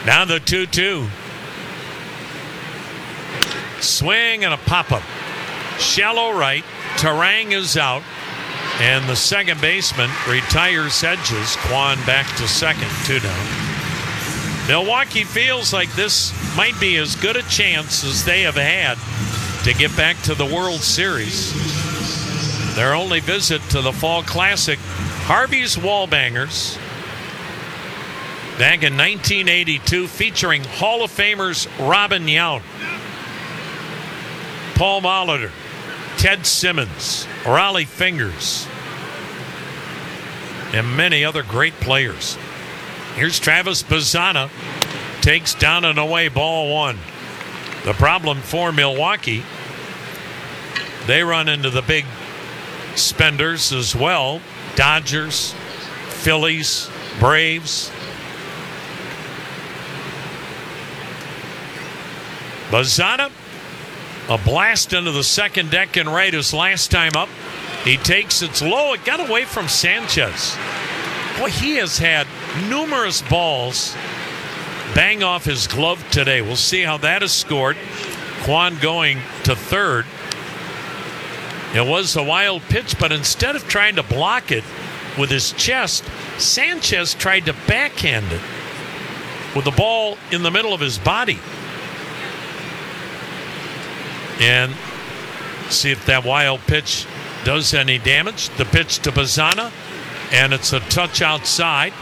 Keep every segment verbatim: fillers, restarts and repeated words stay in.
Now the two two. Swing and a pop-up. Shallow right. Tarang is out. And the second baseman retires Hedges. Kwan back to second. Two down. Milwaukee feels like this might be as good a chance as they have had to get back to the World Series. Their only visit to the Fall Classic, Harvey's Wallbangers, back in nineteen eighty-two, featuring Hall of Famers Robin Yount, Paul Molitor, Ted Simmons, Raleigh Fingers, and many other great players. Here's Travis Bazzana, takes down and away, ball one. The problem for Milwaukee, they run into the big spenders as well. Dodgers, Phillies, Braves. Bazzana, a blast into the second deck and right his last time up. He takes it low. It got away from Sanchez. Boy, he has had numerous balls bang off his glove today. We'll see how that is scored. Kwan going to third. It was a wild pitch, but instead of trying to block it with his chest, Sanchez tried to backhand it with the ball in the middle of his body. And see if that wild pitch does any damage. The pitch to Bazzana, and it's a touch outside.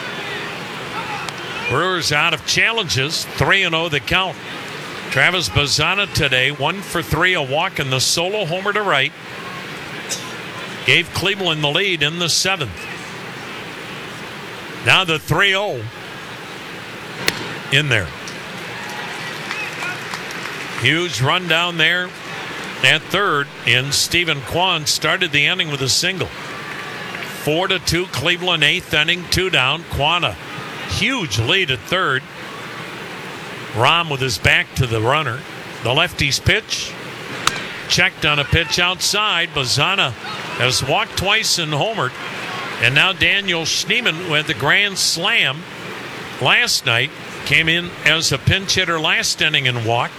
Brewers out of challenges, three and oh the count. Travis Bazzana today, one for three, a walk and the solo homer to right. Gave Cleveland the lead in the seventh. Now the three oh in there. Huge run down there at third, and Stephen Kwan started the inning with a single. Four to two, Cleveland, eighth inning, two down. Kwan a huge lead at third. Rahm with his back to the runner. The lefty's pitch. Checked on a pitch outside. Bazzana has walked twice and homered. And now Daniel Schneemann with the grand slam last night. Came in as a pinch hitter last inning and walked.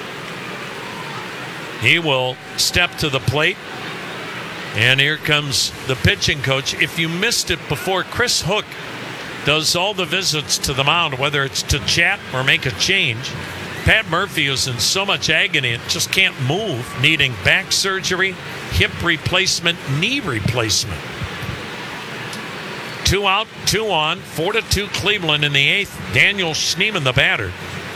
He will step to the plate. And here comes the pitching coach. If you missed it before, Chris Hook does all the visits to the mound, whether it's to chat or make a change. Pat Murphy is in so much agony, it just can't move, needing back surgery, hip replacement, knee replacement. Two out, two on, four to two Cleveland in the eighth. Daniel Schneemann, the batter.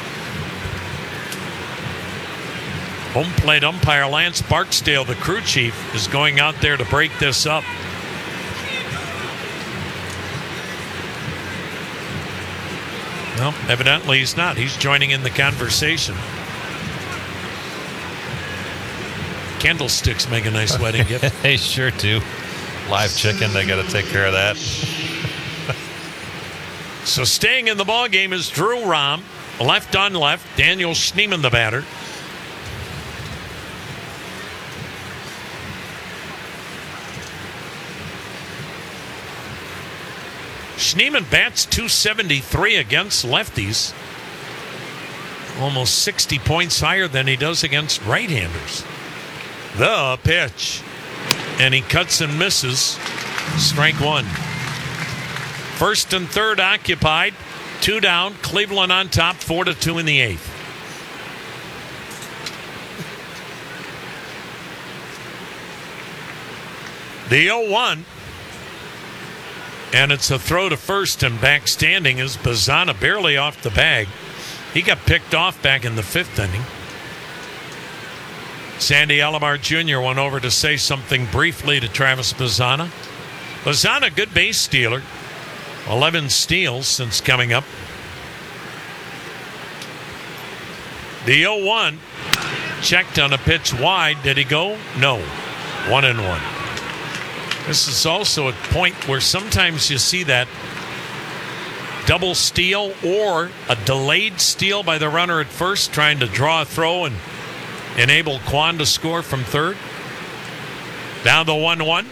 Home plate umpire Lance Barksdale, the crew chief, is going out there to break this up. Well, evidently he's not. He's joining in the conversation. Candlesticks make a nice wedding gift. They sure do. Live chicken, they got to take care of that. So staying in the ball game is Drew Rahm, left on left. Daniel Schneemann, the batter. Schneemann bats two seventy-three against lefties. Almost sixty points higher than he does against right-handers. The pitch. And he cuts and misses. Strike one. First and third occupied. Two down. Cleveland on top. Four to two in the eighth. The oh one. And it's a throw to first, and back standing is Bazzana, barely off the bag. He got picked off back in the fifth inning. Sandy Alomar Junior went over to say something briefly to Travis Bazzana. Bazzana, good base stealer. eleven steals since coming up. The oh one. Checked on a pitch wide. Did he go? No. One and one. This is also a point where sometimes you see that double steal or a delayed steal by the runner at first, trying to draw a throw and enable Kwan to score from third. Down the one one.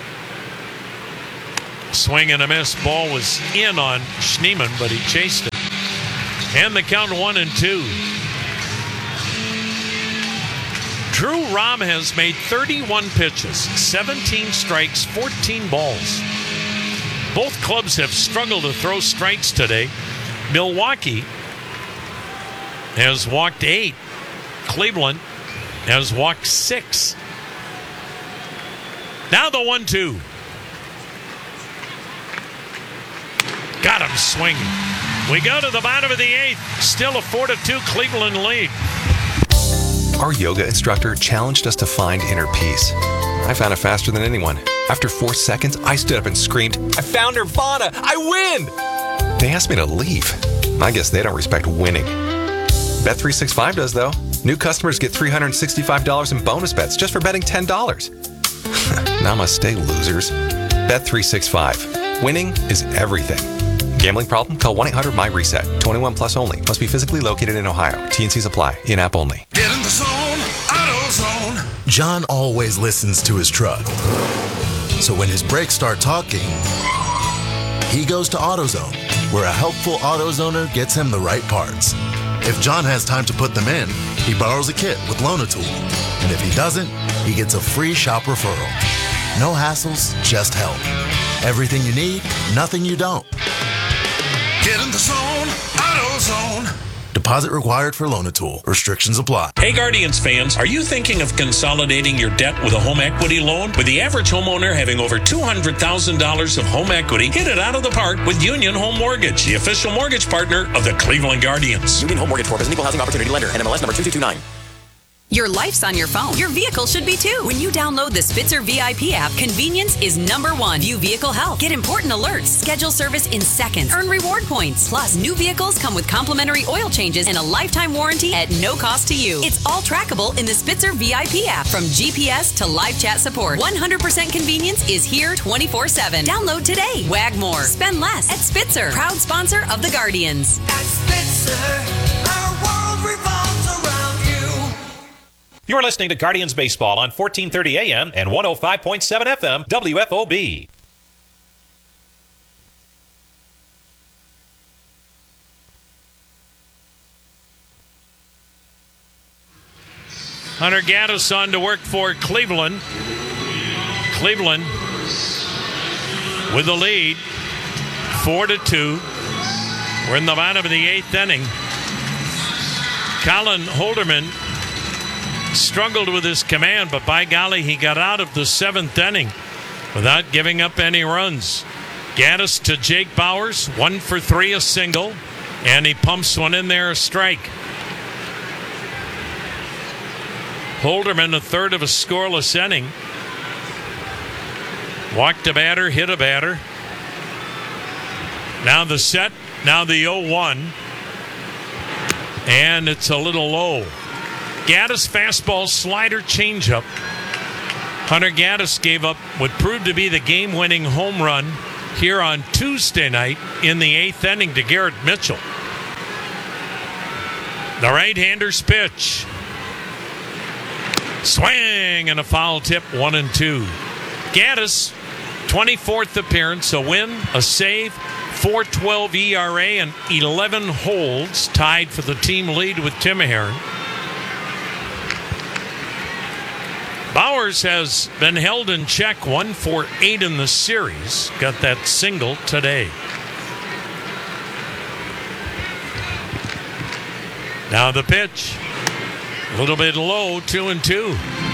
Swing and a miss. Ball was in on Schneemann, but he chased it. And the count one and two. Drew Rom has made thirty-one pitches, seventeen strikes, fourteen balls. Both clubs have struggled to throw strikes today. Milwaukee has walked eight. Cleveland has walked six. Now the one two. Got him swinging. We go to the bottom of the eighth. Still a four to two Cleveland lead. Our yoga instructor challenged us to find inner peace. I found it faster than anyone. After four seconds, I stood up and screamed, "I found Nirvana! I win!" They asked me to leave. I guess they don't respect winning. Bet three sixty-five does, though. New customers get three hundred sixty-five dollars in bonus bets just for betting ten dollars. Namaste, losers. Bet three sixty-five. Winning is everything. Gambling problem? Call one eight hundred M Y reset. twenty-one plus only. Must be physically located in Ohio. T N Cs apply. In-app only. Get in the zone. AutoZone. John always listens to his truck. So when his brakes start talking, he goes to AutoZone, where a helpful AutoZoner gets him the right parts. If John has time to put them in, he borrows a kit with Loan-A-Tool. And if he doesn't, he gets a free shop referral. No hassles, just help. Everything you need, nothing you don't. Get in the zone, AutoZone. Deposit required for Loan-A-Tool. Restrictions apply. Hey Guardians fans, are you thinking of consolidating your debt with a home equity loan? With the average homeowner having over two hundred thousand dollars of home equity, hit it out of the park with Union Home Mortgage, the official mortgage partner of the Cleveland Guardians. Union Home Mortgage Corp is an equal housing opportunity lender. N M L S number two two two nine. Your life's on your phone. Your vehicle should be too. When you download the Spitzer V I P app, convenience is number one. View vehicle health. Get important alerts. Schedule service in seconds. Earn reward points. Plus, new vehicles come with complimentary oil changes and a lifetime warranty at no cost to you. It's all trackable in the Spitzer V I P app. From G P S to live chat support, one hundred percent convenience is here twenty-four seven. Download today. Wag more. Spend less at Spitzer. Proud sponsor of the Guardians. At Spitzer, our world revolves around you. You're listening to Guardians Baseball on fourteen thirty A M and one oh five point seven F M W F O B. Hunter Gaddis on to work for Cleveland. Cleveland with the lead, four to two. We're in the bottom of the eighth inning. Colin Holderman struggled with his command, but by golly, he got out of the seventh inning without giving up any runs. Gaddis to Jake Bauers, one for three, a single, and he pumps one in there, a strike. Holderman, a third of a scoreless inning. Walked a batter, hit a batter. Now the set, now the oh one. And it's a little low. Gaddis fastball, slider, changeup. Hunter Gaddis gave up what proved to be the game-winning home run here on Tuesday night in the eighth inning to Garrett Mitchell. The right-hander's pitch. Swing and a foul tip, one and two. Gaddis, twenty-fourth appearance, a win, a save, four twelve E R A, and eleven holds, tied for the team lead with Tim Herron. Bauers has been held in check, one for eight in the series. Got that single today. Now the pitch. A little bit low, two and two.